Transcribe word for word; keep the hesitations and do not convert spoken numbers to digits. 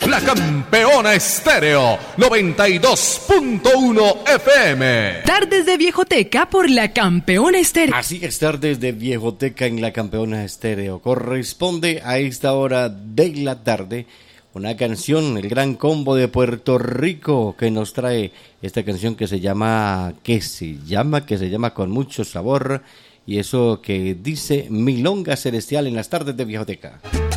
La Campeona Estéreo noventa y dos punto uno F M. Tardes de Viejoteca por La Campeona Estéreo. Así es, tardes de Viejoteca en La Campeona Estéreo. Corresponde a esta hora de la tarde una canción, el Gran Combo de Puerto Rico, que nos trae esta canción que se llama, que se llama, que se llama Con Mucho Sabor, y eso que dice Milonga Celestial en las tardes de Viejoteca.